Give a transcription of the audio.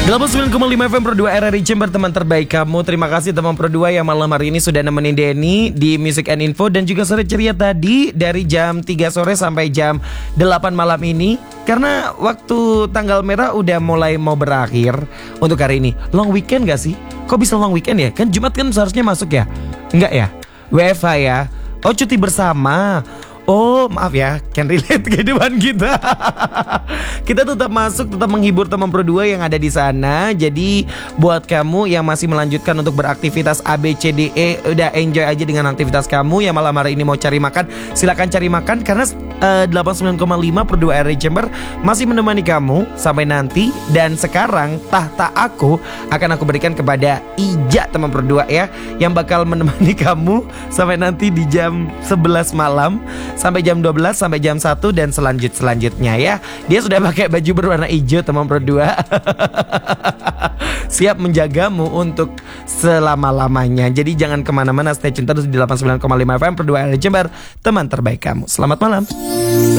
89,5 FM Pro 2 RRI Jember, teman terbaik kamu. Terima kasih teman Pro 2 yang malam hari ini sudah nemenin Denny di Music and Info. Dan juga sore ceria tadi dari jam 3 sore sampai jam 8 malam ini. Karena waktu tanggal merah udah mulai mau berakhir untuk hari ini. Long weekend gak sih? Kok bisa long weekend ya? Kan Jumat kan seharusnya masuk ya? Enggak ya? WFH ya? Oh, cuti bersama. Oh, maaf ya, can relate kehidupan kita. Kita tetap masuk, tetap menghibur teman Pro 2 yang ada di sana. Jadi buat kamu yang masih melanjutkan untuk beraktivitas ABCDE, udah enjoy aja dengan aktivitas kamu. Yang malam hari ini mau cari makan, silakan cari makan. Karena 89,5 Pro 2 RRI Jember masih menemani kamu sampai nanti. Dan sekarang tahta aku akan aku berikan kepada Ija teman Pro 2 ya, yang bakal menemani kamu sampai nanti di jam 11 malam, sampai jam 12, sampai jam 1 dan selanjutnya ya. Dia sudah pakai baju berwarna hijau teman Pro 2. Siap menjagamu untuk selama-lamanya. Jadi jangan kemana-mana, stay tune terus di 89,5 FM Pro 2 RRI Jember, teman terbaik kamu. Selamat malam.